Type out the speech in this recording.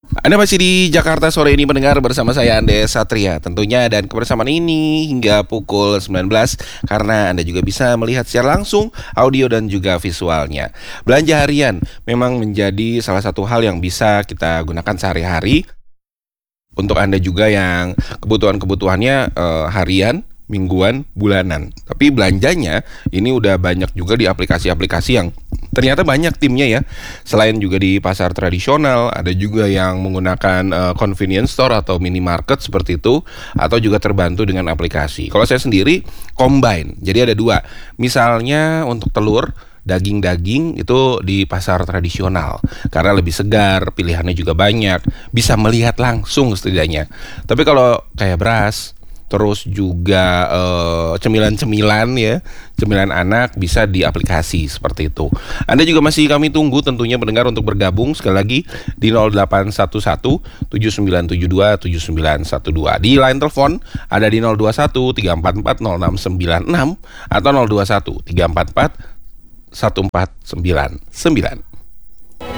Anda masih di Jakarta sore ini mendengar bersama saya Andes Satria tentunya, dan kebersamaan ini hingga pukul 19 karena Anda juga bisa melihat secara langsung audio dan juga visualnya. Belanja harian memang menjadi salah satu hal yang bisa kita gunakan sehari-hari. Untuk Anda juga yang kebutuhan-kebutuhannya harian, mingguan, bulanan. Tapi belanjanya ini udah banyak juga di aplikasi-aplikasi yang ternyata banyak timnya ya. Selain juga di pasar tradisional, ada juga yang menggunakan convenience store atau minimarket seperti itu, atau juga terbantu dengan aplikasi. Kalau saya sendiri combine, jadi ada dua. Misalnya untuk telur, daging-daging itu di pasar tradisional karena lebih segar, pilihannya juga banyak, bisa melihat langsung setidaknya. Tapi kalau kayak beras, terus juga cemilan-cemilan ya, cemilan anak bisa di aplikasi seperti itu. Anda juga masih kami tunggu tentunya mendengar untuk bergabung sekali lagi di 0811 7972 7912. Di line telepon ada di 021 344 0696 atau 021 344 1499.